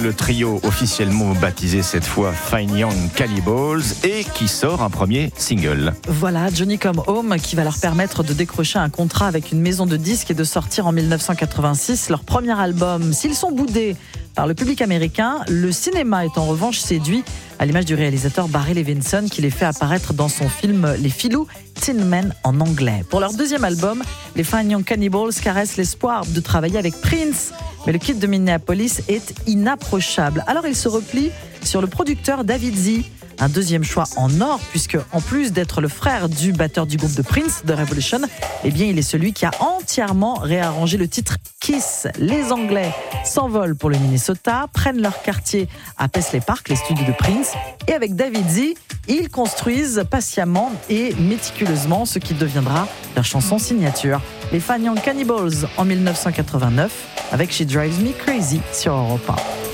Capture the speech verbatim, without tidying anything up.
Le trio officiellement baptisé cette fois Fine Young Cannibals et qui sort un premier single. Voilà, Johnny Come Home, qui va leur permettre de décrocher un contrat avec une maison de disques et de sortir en dix-neuf cent quatre-vingt-six leur premier album. S'ils sont boudés par le public américain, le cinéma est en revanche séduit, à l'image du réalisateur Barry Levinson qui les fait apparaître dans son film Les Filous, Tin Men en anglais. Pour leur deuxième album, les Fine Young Cannibals caressent l'espoir de travailler avec Prince, mais le kid de Minneapolis est inapprochable. Alors ils se replient sur le producteur David Z, un deuxième choix en or, puisque en plus d'être le frère du batteur du groupe de Prince, The Revolution, eh bien il est celui qui a entièrement réarrangé le titre Kiss. Les Anglais s'envolent pour le Minnesota, prennent leur quartier à Paisley Park, les studios de Prince, et avec David Z, ils construisent patiemment et méticuleusement ce qui deviendra leur chanson signature. Les Fine Young Cannibals en dix-neuf cent quatre-vingt-neuf avec She Drives Me Crazy sur Europe un.